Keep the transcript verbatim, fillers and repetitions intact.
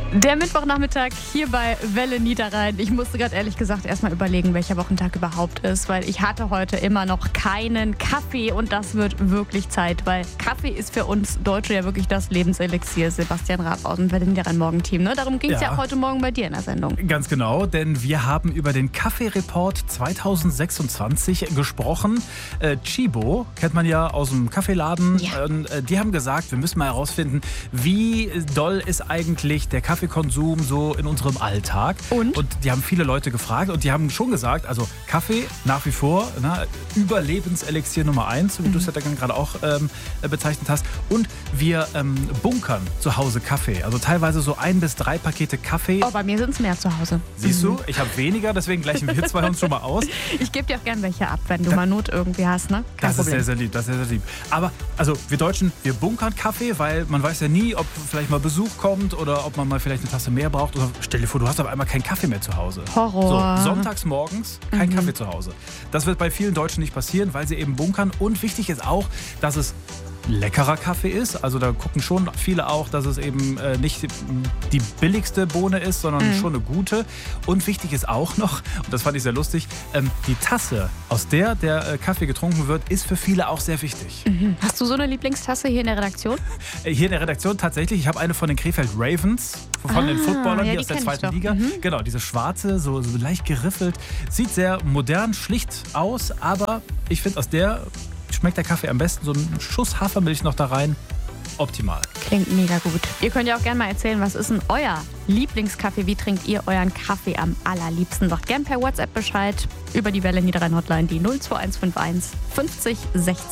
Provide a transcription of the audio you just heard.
Der Mittwochnachmittag hier bei Welle Niederrhein. Ich musste gerade ehrlich gesagt erstmal überlegen, welcher Wochentag überhaupt ist, weil ich hatte heute immer noch keinen Kaffee und das wird wirklich Zeit, weil Kaffee ist für uns Deutsche ja wirklich das Lebenselixier. Sebastian Raab aus dem Welle Niederrhein Morgenteam. Ne? Darum ging es ja. ja auch heute Morgen bei dir in der Sendung. Ganz genau, denn wir haben über den Kaffee-Report zweitausendsechsundzwanzig gesprochen. Äh, Chibo kennt man ja aus dem Kaffeeladen. Ja. Äh, die haben gesagt, wir müssen mal herausfinden, wie doll ist eigentlich der Kaffee Kaffeekonsum so in unserem Alltag. Und? Und die haben viele Leute gefragt und die haben schon gesagt, also Kaffee nach wie vor, na, Überlebenselixier Nummer eins, wie mhm. du es ja dann gerade auch ähm, bezeichnet hast. Und wir ähm, bunkern zu Hause Kaffee. Also teilweise so ein bis drei Pakete Kaffee. Oh, bei mir sind es mehr zu Hause. Siehst mhm. du, ich habe weniger, deswegen gleichen wir zwei uns schon mal aus. Ich gebe dir auch gern welche ab, wenn du da, mal Not irgendwie hast, ne? Kein das Problem. ist sehr, sehr lieb, das ist sehr, sehr lieb. Aber also wir Deutschen, wir bunkern Kaffee, weil man weiß ja nie, ob vielleicht mal Besuch kommt oder ob man mal vielleicht eine Tasse mehr braucht. Oder stell dir vor, du hast auf einmal keinen Kaffee mehr zu Hause. Horror. So, sonntags morgens kein mhm. Kaffee zu Hause. Das wird bei vielen Deutschen nicht passieren, weil sie eben bunkern. Und wichtig ist auch, dass es leckerer Kaffee ist. Also da gucken schon viele auch, dass es eben äh, nicht die billigste Bohne ist, sondern mhm. schon eine gute. Und wichtig ist auch noch, und das fand ich sehr lustig, ähm, die Tasse, aus der der äh, Kaffee getrunken wird, ist für viele auch sehr wichtig. Mhm. Hast du so eine Lieblingstasse hier in der Redaktion? Äh, hier in der Redaktion tatsächlich. Ich habe eine von den Krefeld Ravens, von ah, den Footballern ja, hier aus der zweiten Liga. Mhm. Genau, diese schwarze, so, so leicht geriffelt. Sieht sehr modern, schlicht aus, aber ich finde, aus der schmeckt der Kaffee am besten. So ein Schuss Hafermilch noch da rein. Optimal. Klingt mega gut. Ihr könnt ja auch gerne mal erzählen, was ist denn euer Lieblingskaffee? Wie trinkt ihr euren Kaffee am allerliebsten? Sagt gerne per WhatsApp Bescheid über die Welle Niederrhein Hotline, die null zwei eins fünf eins fünfzig sechzehn.